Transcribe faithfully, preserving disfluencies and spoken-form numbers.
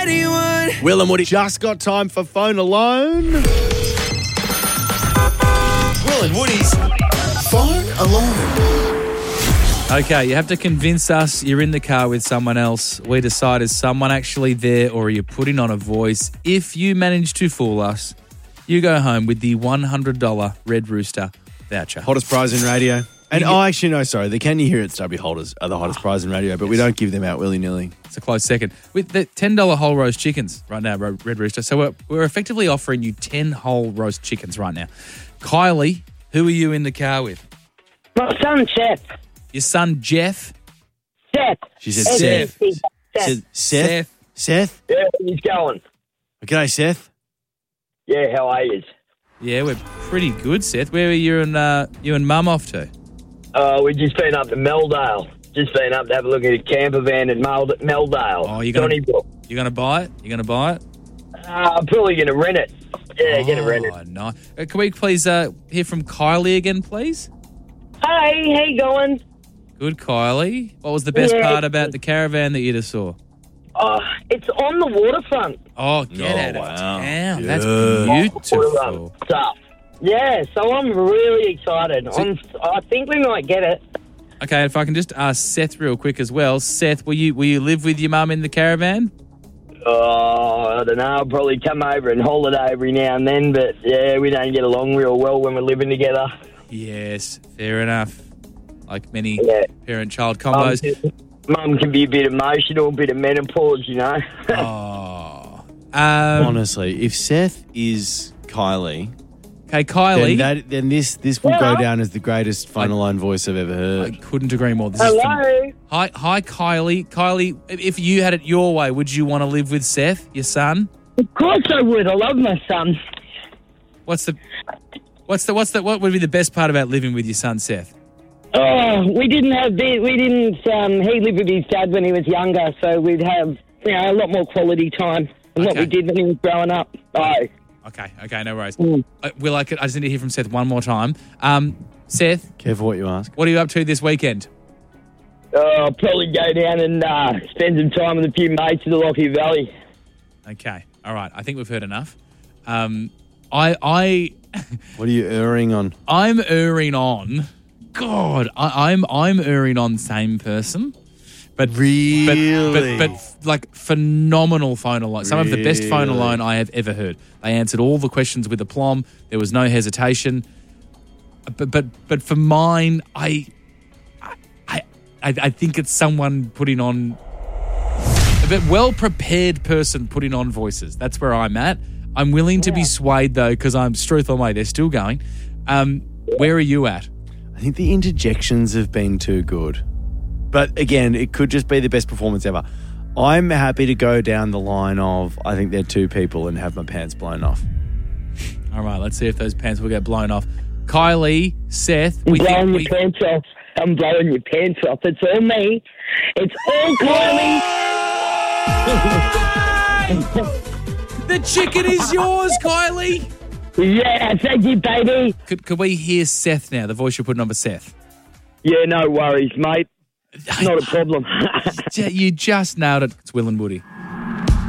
anyone. Will and Woody just got time for Phone Alone. Will and Woody's Phone Alone. Okay, you have to convince us you're in the car with someone else. We decide is someone actually there or are you putting on a voice. If you manage to fool us, you go home with the one hundred dollars Red Rooster voucher. Hottest prize in radio. And, oh, actually, no, sorry. The Can You Hear It Stubby holders are the hottest prize in radio, but we don't give them out willy-nilly. It's a close second. With the ten dollars whole roast chickens right now, Red Rooster. So we're, we're effectively offering you ten whole roast chickens right now. Kylie, who are you in the car with? My son, Seth. Your son, Jeff? Seth. She said Seth. Seth. Seth. Seth? Seth? Yeah, he's going. G'day, Seth. Yeah, how are you? Yeah, we're pretty good, Seth. Where are you and, uh, you and Mum off to? Uh, we've just been up to Meldale. Just been up to have a look at a camper van in Mel- Meldale. Oh, you're going Donnybrook. you're gonna buy it? You're going to buy it? Uh, I'm probably going to rent it. Yeah, oh, going to rent it. Oh, nice. Uh, can we please uh, hear from Kylie again, please? Hey, how you going? Good, Kylie. What was the best Yeah. part about the caravan that you just saw? Oh, it's on the waterfront. Oh, get Oh, out of wow. town. Good. That's Waterfront beautiful. stuff. Yeah, so I'm really excited. I'm, I think we might get it. Okay, if I can just ask Seth real quick as well. Seth, will you will you live with your mum in the caravan? Oh, I don't know. I'll probably come over and holiday every now and then, but yeah, we don't get along real well when we're living together. Yes, fair enough. Like many Yeah. parent-child Mum combos. can, Mum can be a bit emotional, a bit of menopause, you know. Oh. Um, Honestly, if Seth is Kylie, okay, Kylie. then, that, then this this will Hello? go down as the greatest Phone Alone voice I've ever I heard. couldn't agree more. This is Hello. from- hi, hi, Kylie. Kylie, if you had it your way, would you want to live with Seth, your son? Of course I would. I love my son. What's the, what's the, what's the, what would be the best part about living with your son, Seth? Oh, we didn't have the, we didn't. Um, he lived with his dad when he was younger, so we'd have you know a lot more quality time than what Okay. we did when he was growing up. Oh, Okay, okay, no worries. Mm. Uh, Will, I, could, I just need to hear from Seth one more time. Um, Seth, Careful what you ask. what are you up to this weekend? uh, I'll probably go down and uh, spend some time with a few mates in the Lockie Valley. Okay, all right. I think we've heard enough. Um, I, I, What are you erring on? I'm erring on. God, I, I'm, I'm erring on same person. But Really? but, but, but like phenomenal phone alone. Some of the best phone Really? alone I have ever heard. They answered all the questions with aplomb. There was no hesitation. But but but for mine, I I I, I think it's someone putting on a bit well prepared person putting on voices. That's where I'm at. I'm willing to be swayed though because I'm Struth on way. They're still going. Um, where are you at? I think the interjections have been too good. But again, it could just be the best performance ever. I'm happy to go down the line of I think they're two people and have my pants blown off. All right, let's see if those pants will get blown off. Kylie, Seth, I'm we blowing think your we, pants off. I'm blowing your pants off. It's all me. It's all Kylie. the chicken is yours, Kylie. Yeah, thank you, baby. Could could we hear Seth now? The voice you're putting on for Seth. Yeah, no worries, mate. Not a problem. You just nailed it. It's Will and Woody.